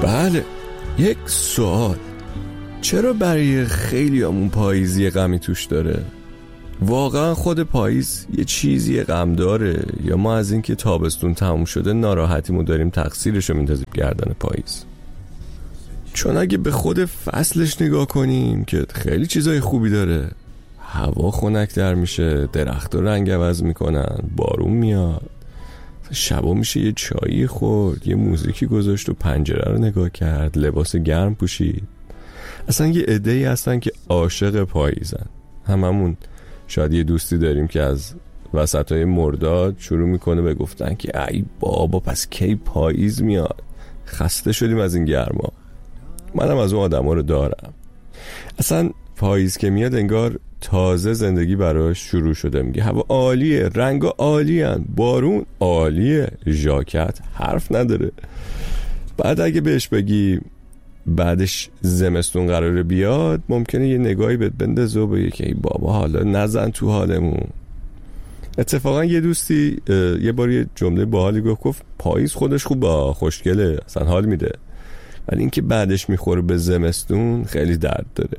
بله، یک سوال: چرا برای خیلیامون پاییزی غمی توش داره؟ واقعا خود پاییز یه چیزی غم داره یا ما از این که تابستون تموم شده ناراحتیمو داریم تقصیرشو میندازیم گردن پاییز؟ چون اگه به خود فصلش نگاه کنیم که خیلی چیزای خوبی داره. هوا خنک‌تر میشه، درخت‌ها رنگ عوض میکنن، بارون میاد، شبا میشه یه چایی خورد، یه موزیکی گذاشت و پنجره رو نگاه کرد، لباس گرم پوشید. اصلا یه عده‌ای هستن که عاشق پاییزن. هممون شاید یه دوستی داریم که از وسطای مرداد شروع میکنه به گفتن که ای بابا پس کی پاییز میاد، خسته شدیم از این گرما. منم از اون آدما رو دارم. اصلا پاییز که میاد انگار تازه زندگی براش شروع شده. میگه هوا عالیه، رنگا عالیان، بارون عالیه، ژاکت حرف نداره. بعد اگه بهش بگی بعدش زمستون قراره بیاد، ممکنه یه نگاهی بهت بندازه و بگه که ای بابا حالا نزن تو حالمون. اتفاقا یه دوستی یه بار یه جمله باحالی گفت پاییز خودش خوبه، خوشگله، اصلا حال میده، ولی اینکه بعدش میخوره به زمستون خیلی درد داره.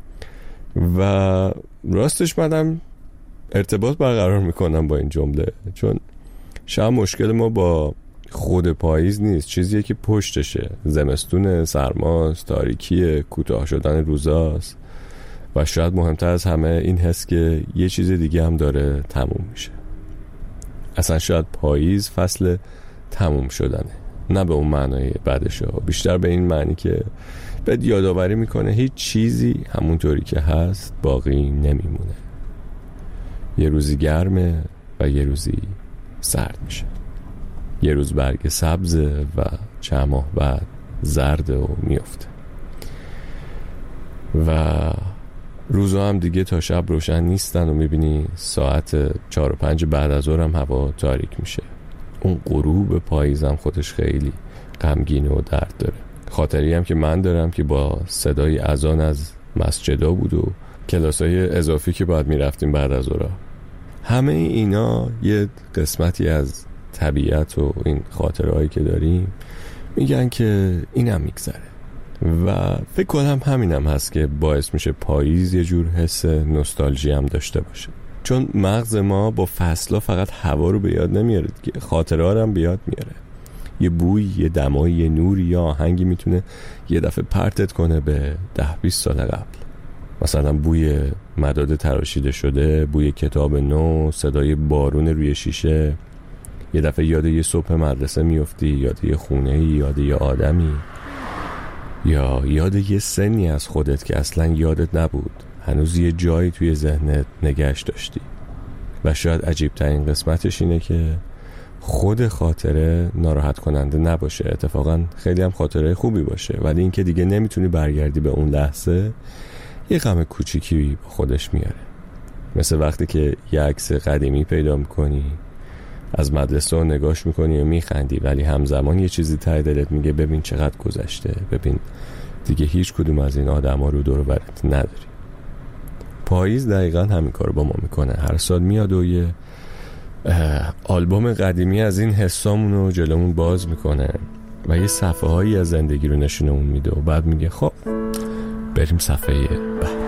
و راستش منم ارتباط برقرار میکنم با این جمله، چون شاید مشکل ما با خود پاییز نیست، چیزیه که پشتشه. زمستون، سرماست، تاریکیه، کوتاه شدن روزاست و شاید مهمتر از همه این حس که یه چیز دیگه هم داره تموم میشه. اصلا شاید پاییز فصل تموم شدنه، نه به اون معنای بعدش، بیشتر به این معنی که بهت یادآوری میکنه هیچ چیزی همونطوری که هست باقی نمیمونه. یه روزی گرمه و یه روزی سرد میشه. یه روز برگ سبزه و چند ماه بعد زرده و میفته. و روزها هم دیگه تا شب روشن نیستن و میبینی ساعت 4 و 5 بعد از ظهر هم هوا تاریک میشه. اون غروب پاییزم خودش خیلی غمگینه و درد داره. خاطری هم که من دارم که با صدای اذان از مسجدا بود و کلاسای اضافی که باید میرفتیم بعد از ظهر. همه اینا یه قسمتی از طبیعت و این خاطرهایی که داریم میگن که اینم میگذره. و فکر کنم همینم هست که باعث میشه پاییز یه جور حس نوستالژی هم داشته باشه، چون مغز ما با فصلا فقط هوا رو به یاد نمیاره دیگه، خاطره ها رو هم به یاد میاره. یه بوی، یه دمایی، یه نوری یا آهنگی میتونه یه دفعه پرتت کنه به 10-20 سال قبل. مثلا بوی مداد تراشیده شده، بوی کتاب نو، صدای بارون روی شیشه. یه دفعه یاد یه صبح مدرسه میفتی، یاد یه خونه‌ای، یاد یه آدمی، یا یاد یه سنی از خودت که اصلا یادت نبود، هنوز یه جایی توی ذهنت نگهش داشتی. و شاید عجیب‌ترین قسمتش اینه که خود خاطره ناراحت کننده نباشه، اتفاقا خیلی هم خاطره خوبی باشه، ولی این که دیگه نمیتونی برگردی به اون لحظه یه غم کوچیکی با خودش میاره. مثل وقتی که یه عکس قدیمی پیدا میکنی، از مدرسه رو نگاش میکنی و میخندی، ولی همزمان یه چیزی ته دلت میگه ببین چقدر گذشته، ببین دیگه هیچ کدوم از این آدما رو دور و برت نداری. پاییز دقیقا همین کار با ما میکنه. هر سال میاد و یه آلبوم قدیمی از این حسامون رو جلومون باز میکنه و یه صفحه هایی از زندگی رو نشونمون میده و بعد میگه خب بریم صفحه بعد.